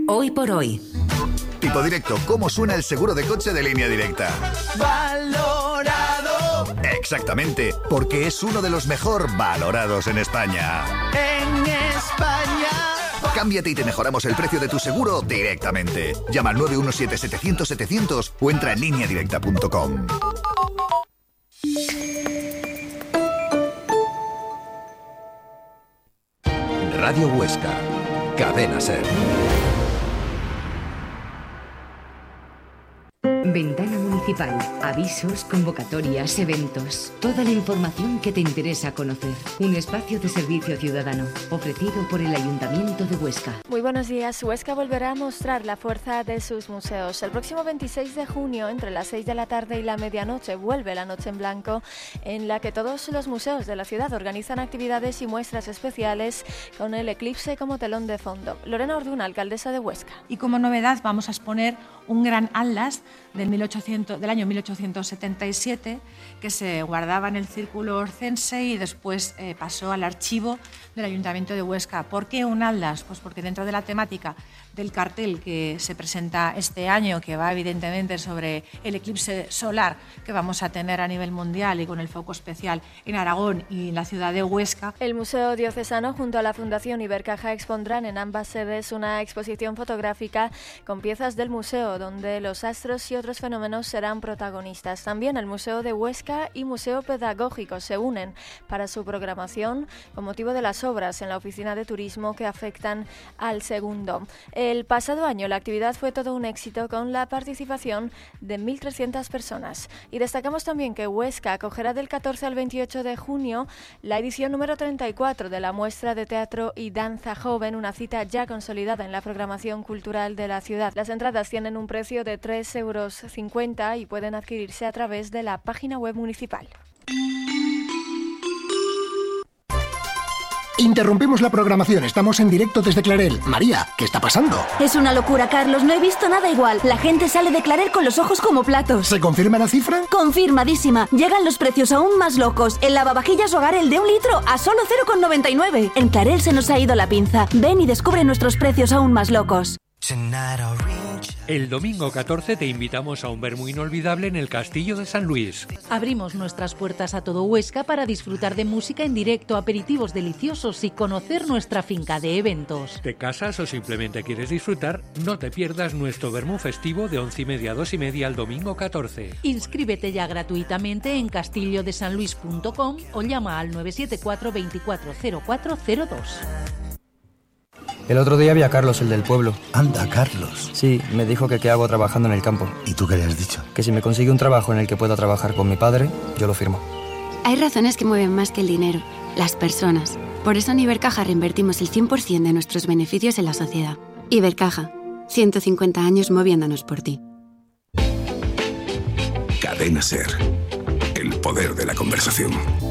Hoy por hoy. Tipo Directo, ¿cómo suena el seguro de coche de Línea Directa? Valorado. Exactamente, porque es uno de los mejor valorados en España. En España. Cámbiate y te mejoramos el precio de tu seguro directamente. Llama al 917-700-700 o entra en lineadirecta.com. Radio Huesca, Cadena SER. Ventana Municipal. Avisos, convocatorias, eventos. Toda la información que te interesa conocer. Un espacio de servicio ciudadano ofrecido por el Ayuntamiento de Huesca. Muy buenos días. Huesca volverá a mostrar la fuerza de sus museos. El próximo 26 de junio, entre las 6 de la tarde y la medianoche, vuelve la Noche en Blanco, en la que todos los museos de la ciudad organizan actividades y muestras especiales con el eclipse como telón de fondo. Lorena Orduna, alcaldesa de Huesca. Y como novedad vamos a exponer un gran atlas del año 1877 que se guardaba en el Círculo Orcense y después pasó al archivo del Ayuntamiento de Huesca. ¿Por qué un atlas? Pues porque dentro de la temática del cartel que se presenta este año, que va evidentemente sobre el eclipse solar que vamos a tener a nivel mundial y con el foco especial en Aragón y en la ciudad de Huesca. El Museo Diocesano junto a la Fundación Ibercaja expondrán en ambas sedes una exposición fotográfica con piezas del museo donde los astros y otros fenómenos serán protagonistas. También el Museo de Huesca y Museo Pedagógico se unen para su programación con motivo de las obras en la oficina de turismo que afectan al segundo. El pasado año la actividad fue todo un éxito con la participación de 1.300 personas. Y destacamos también que Huesca acogerá del 14 al 28 de junio la edición número 34 de la muestra de teatro y danza joven, una cita ya consolidada en la programación cultural de la ciudad. Las entradas tienen un precio de 3,50 € y pueden adquirirse a través de la página web municipal. Interrumpimos la programación, estamos en directo desde Clarel. María, ¿qué está pasando? Es una locura, Carlos, no he visto nada igual. La gente sale de Clarel con los ojos como platos. ¿Se confirma la cifra? Confirmadísima. Llegan los precios aún más locos. El lavavajillas Hogar, el de 1 litro, a solo 0,99. En Clarel se nos ha ido la pinza. Ven y descubre nuestros precios aún más locos. El domingo 14 te invitamos a un vermú inolvidable en el Castillo de San Luis. Abrimos nuestras puertas a todo Huesca para disfrutar de música en directo, aperitivos deliciosos y conocer nuestra finca de eventos. ¿Te casas o simplemente quieres disfrutar? No te pierdas nuestro vermú festivo de 11:30 a 2:30 el domingo 14. Inscríbete ya gratuitamente en castillodesanluis.com o llama al 974 24 0402. El otro día vi a Carlos, el del pueblo. Anda, Carlos. Sí, me dijo que qué hago trabajando en el campo. ¿Y tú qué le has dicho? Que si me consigue un trabajo en el que pueda trabajar con mi padre, yo lo firmo. Hay razones que mueven más que el dinero, las personas. Por eso en Ibercaja reinvertimos el 100% de nuestros beneficios en la sociedad. Ibercaja, 150 años moviéndonos por ti. Cadena SER, el poder de la conversación.